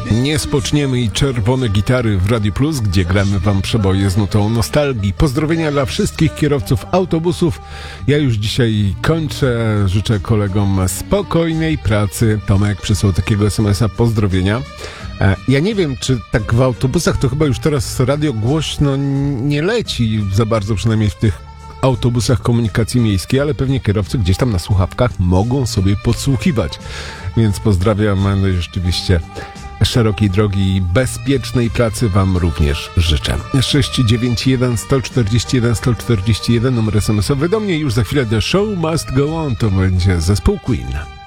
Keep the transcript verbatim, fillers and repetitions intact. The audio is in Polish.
Nie spoczniemy i czerwone gitary w Radio Plus, gdzie gramy wam przeboje z nutą nostalgii. Pozdrowienia dla wszystkich kierowców autobusów. Ja już dzisiaj kończę. Życzę kolegom spokojnej pracy. Tomek przysłał takiego es em es a pozdrowienia. Ja nie wiem, czy tak w autobusach to chyba już teraz radio głośno nie leci za bardzo, przynajmniej w tych autobusach komunikacji miejskiej, ale pewnie kierowcy gdzieś tam na słuchawkach mogą sobie podsłuchiwać. Więc pozdrawiam, no i rzeczywiście szerokiej drogi i bezpiecznej pracy wam również życzę. sześć dziewięć jeden sto czterdzieści jeden sto czterdzieści jeden numer es em esowy do mnie. Już za chwilę The Show Must Go On, to będzie zespół Queen.